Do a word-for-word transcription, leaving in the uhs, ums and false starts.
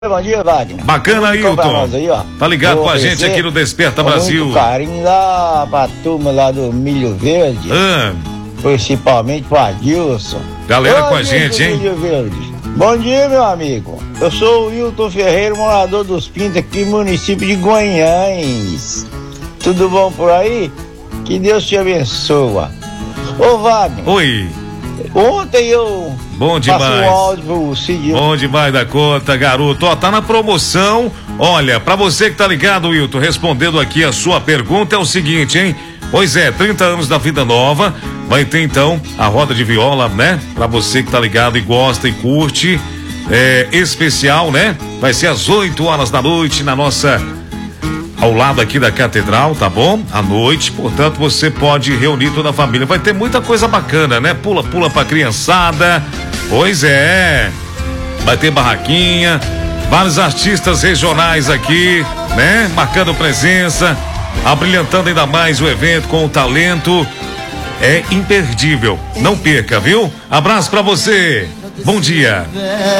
Bom dia, Wagner. Bacana, Ailton. Aí, ó. Tá ligado Vou com a gente aqui no Desperta com Brasil. muito carinho lá pra turma lá do Milho Verde. Ah, Principalmente pro Adilson. galera Ô, com a amigo gente, do hein? Milho Verde. Bom dia, meu amigo. Eu sou o Wilton Ferreira, morador dos Pintos, aqui no município de Guanhães. Tudo bom por aí? Que Deus te abençoa. Ô, Wagner. Oi. Ontem eu Bom demais. passei um áudio pro Cid. Bom demais da conta, garoto. Ó, tá na promoção. Olha, pra você que tá ligado, Wilton, respondendo aqui a sua pergunta, é o seguinte, hein? Pois é, trinta anos da Vida Nova. Vai ter então a roda de viola, né? Pra você que tá ligado e gosta e curte. É especial, né? Vai ser às oito horas da noite na nossa. Ao lado aqui da catedral, tá bom? À noite, portanto, você pode reunir toda a família. Vai ter muita coisa bacana, né? Pula, pula pra criançada. Pois é. Vai ter barraquinha, vários artistas regionais aqui, né? Marcando presença, abrilhantando ainda mais o evento com o talento. É imperdível. Não perca, viu? Abraço pra você. Bom dia.